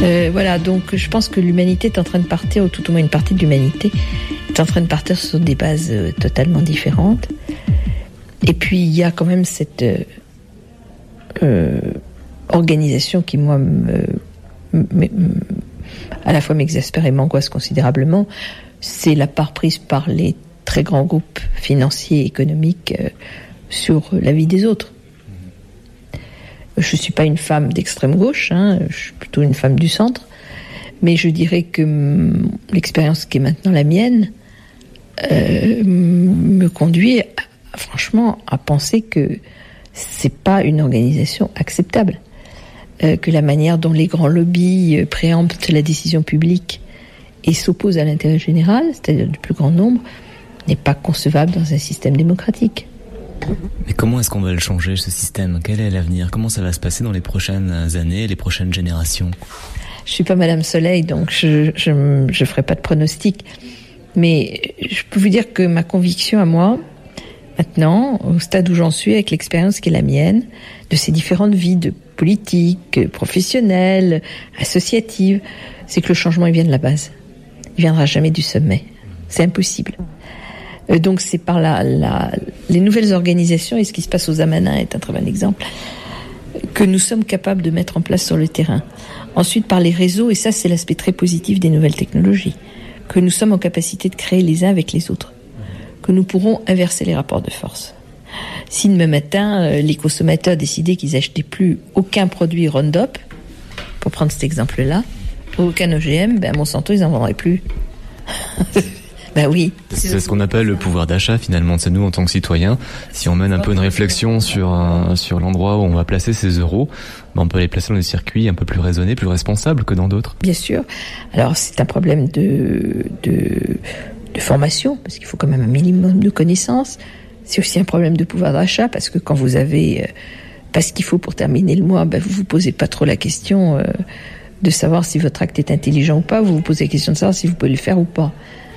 Voilà, donc je pense que l'humanité est en train de partir, ou tout au moins une partie de l'humanité est en train de partir sur des bases totalement différentes. Et puis il y a quand même cette organisation qui, moi, à la fois m'exaspère et m'angoisse considérablement. C'est la part prise par les très grands groupes financiers et économiques sur la vie des autres. Je ne suis pas une femme d'extrême gauche, je suis plutôt une femme du centre, mais je dirais que l'expérience qui est maintenant la mienne me conduit franchement à penser que c'est pas une organisation acceptable, que la manière dont les grands lobbies préemptent la décision publique et s'opposent à l'intérêt général, c'est-à-dire du plus grand nombre, n'est pas concevable dans un système démocratique. Mais comment est-ce qu'on va le changer, ce système ? Quel est l'avenir ? Comment ça va se passer dans les prochaines années, les prochaines générations ? Je suis pas Madame Soleil, donc je ferai pas de pronostic. Mais je peux vous dire que ma conviction à moi, maintenant, au stade où j'en suis, avec l'expérience qui est la mienne, de ces différentes vies de politique, professionnelle, associative, c'est que le changement, il vient de la base. Il viendra jamais du sommet. C'est impossible. Donc c'est par les nouvelles organisations, et ce qui se passe aux Amanins est un très bon exemple, que nous sommes capables de mettre en place sur le terrain. Ensuite, par les réseaux, et ça c'est l'aspect très positif des nouvelles technologies, que nous sommes en capacité de créer les uns avec les autres, que nous pourrons inverser les rapports de force. Si demain matin, les consommateurs décidaient qu'ils n'achetaient plus aucun produit Roundup, pour prendre cet exemple-là, aucun OGM, Monsanto, ils n'en vendraient plus. Ben oui. C'est ce qu'on appelle le pouvoir d'achat, finalement. C'est nous, en tant que citoyens, si on mène un peu une réflexion sur l'endroit où on va placer ces euros, on peut les placer dans des circuits un peu plus raisonnés, plus responsables que dans d'autres. Bien sûr. Alors, c'est un problème de formation, parce qu'il faut quand même un minimum de connaissances. C'est aussi un problème de pouvoir d'achat, parce que quand vous avez pas ce qu'il faut pour terminer le mois, vous vous posez pas trop la question de savoir si votre acte est intelligent ou pas. Vous vous posez la question de savoir si vous pouvez le faire ou pas.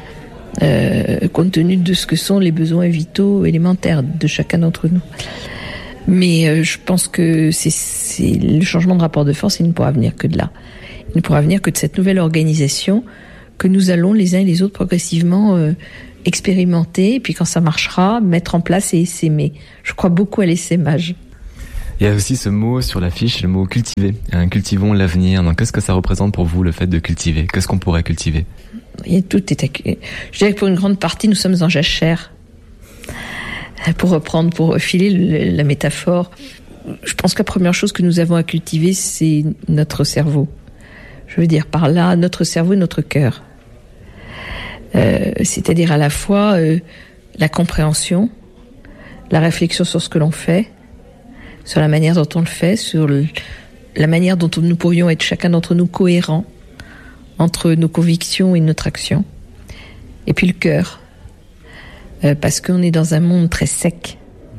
Compte tenu de ce que sont les besoins vitaux élémentaires de chacun d'entre nous. Mais je pense que c'est le changement de rapport de force, il ne pourra venir que de là. Il ne pourra venir que de cette nouvelle organisation que nous allons les uns et les autres progressivement expérimenter, et puis quand ça marchera, mettre en place et essaimer. Je crois beaucoup à l'essaimage. Il y a aussi ce mot sur l'affiche, le mot cultiver. Cultivons l'avenir. Donc, qu'est-ce que ça représente pour vous, le fait de cultiver ? Qu'est-ce qu'on pourrait cultiver ? Je dirais que pour une grande partie, nous sommes en jachère. Pour filer la métaphore, je pense que la première chose que nous avons à cultiver, c'est notre cerveau. Je veux dire par là, notre cerveau et notre cœur. C'est-à-dire à la fois la compréhension, la réflexion sur ce que l'on fait, sur la manière dont on le fait, sur la manière dont nous pourrions être chacun d'entre nous cohérents entre nos convictions et notre action. Et puis le cœur, parce qu'on est dans un monde très sec,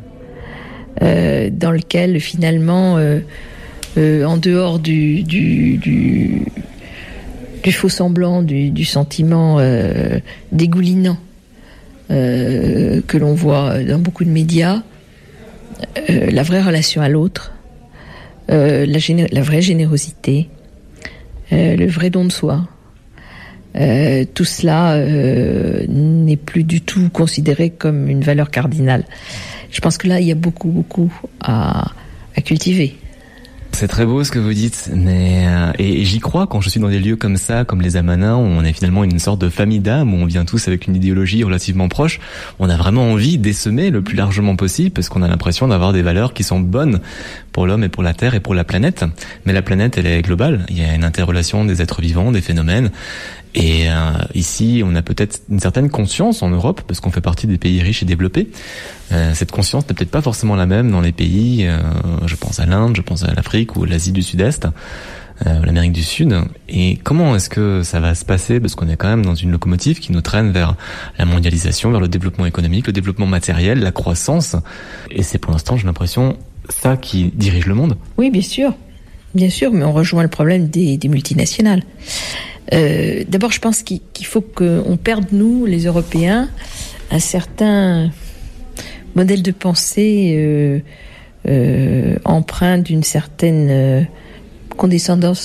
dans lequel finalement, en dehors du faux semblant, du sentiment dégoulinant que l'on voit dans beaucoup de médias, la vraie relation à l'autre, la vraie générosité, le vrai don de soi, tout cela n'est plus du tout considéré comme une valeur cardinale. Je pense que là, il y a beaucoup à cultiver. C'est très beau ce que vous dites, mais et j'y crois quand je suis dans des lieux comme ça, comme les Amanins, où on est finalement une sorte de famille d'âmes, où on vient tous avec une idéologie relativement proche. On a vraiment envie d'essaimer le plus largement possible, parce qu'on a l'impression d'avoir des valeurs qui sont bonnes pour l'homme et pour la terre et pour la planète. Mais la planète, elle est globale. Il y a une interrelation des êtres vivants, des phénomènes. Et ici, on a peut-être une certaine conscience en Europe, parce qu'on fait partie des pays riches et développés. Cette conscience n'est peut-être pas forcément la même dans les pays, je pense à l'Inde, je pense à l'Afrique ou l'Asie du Sud-Est, l'Amérique du Sud. Et comment est-ce que ça va se passer ? Parce qu'on est quand même dans une locomotive qui nous traîne vers la mondialisation, vers le développement économique, le développement matériel, la croissance. Et c'est pour l'instant, j'ai l'impression, ça qui dirige le monde. Oui, bien sûr, mais on rejoint le problème des multinationales. D'abord, je pense qu'il faut qu'on perde, nous, les Européens, un certain modèle de pensée empreint d'une certaine condescendance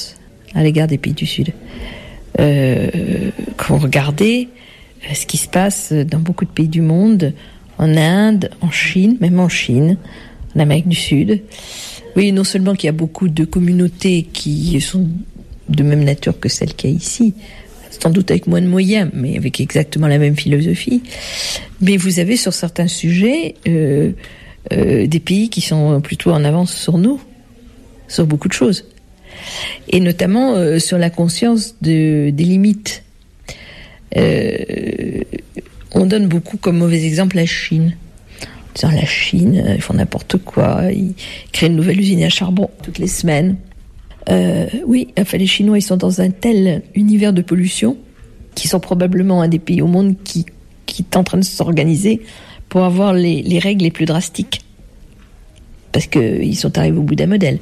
à l'égard des pays du Sud. Quand vous regardez ce qui se passe dans beaucoup de pays du monde, en Inde, en Chine, même en Chine, en Amérique du Sud. Oui, non seulement qu'il y a beaucoup de communautés qui sont de même nature que celle qu'il y a ici, sans doute avec moins de moyens, mais avec exactement la même philosophie. Mais vous avez sur certains sujets des pays qui sont plutôt en avance sur nous, sur beaucoup de choses. Et notamment sur la conscience des limites. On donne beaucoup comme mauvais exemple la Chine. En disant la Chine, ils font n'importe quoi, ils créent une nouvelle usine à charbon toutes les semaines. Oui, enfin les Chinois, ils sont dans un tel univers de pollution qu'ils sont probablement un des pays au monde qui est en train de s'organiser pour avoir les règles les plus drastiques. Parce qu'ils sont arrivés au bout d'un modèle.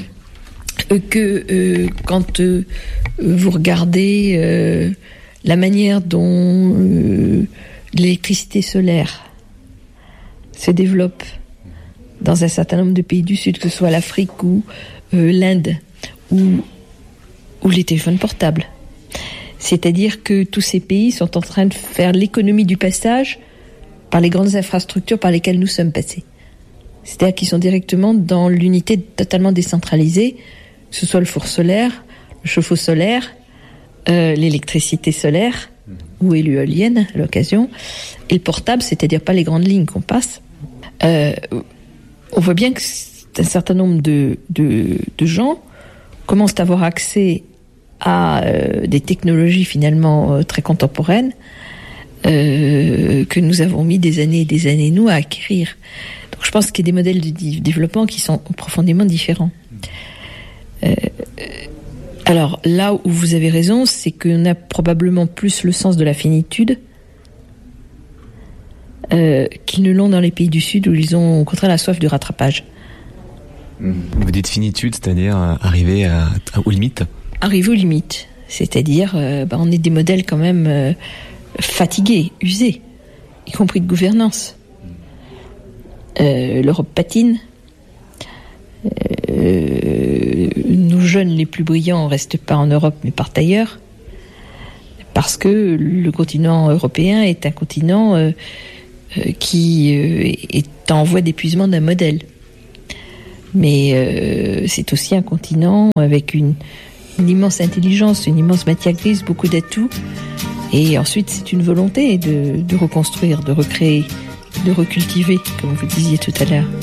Quand vous regardez la manière dont l'électricité solaire se développe dans un certain nombre de pays du Sud, que ce soit l'Afrique ou l'Inde, ou les téléphones portables. C'est-à-dire que tous ces pays sont en train de faire l'économie du passage par les grandes infrastructures par lesquelles nous sommes passés. C'est-à-dire qu'ils sont directement dans l'unité totalement décentralisée, que ce soit le four solaire, le chauffe-eau solaire, l'électricité solaire, ou l'éolienne à l'occasion, et le portable, c'est-à-dire pas les grandes lignes qu'on passe. On voit bien que un certain nombre de gens commencent à avoir accès à des technologies finalement très contemporaines que nous avons mis des années et des années, nous, à acquérir. Donc je pense qu'il y a des modèles de développement qui sont profondément différents. Alors là où vous avez raison, c'est qu'on a probablement plus le sens de la finitude qu'ils ne l'ont dans les pays du Sud où ils ont au contraire la soif du rattrapage. Vous dites finitude, c'est-à-dire arriver aux limites ? Arriver aux limites, c'est-à-dire on est des modèles quand même fatigués, usés, y compris de gouvernance. L'Europe patine. Nous jeunes les plus brillants restent pas en Europe mais partent ailleurs parce que le continent européen est un continent qui est en voie d'épuisement d'un modèle, mais c'est aussi un continent avec une immense intelligence, une immense matière grise, beaucoup d'atouts, et ensuite c'est une volonté de reconstruire, de recréer, de recultiver, comme vous disiez tout à l'heure.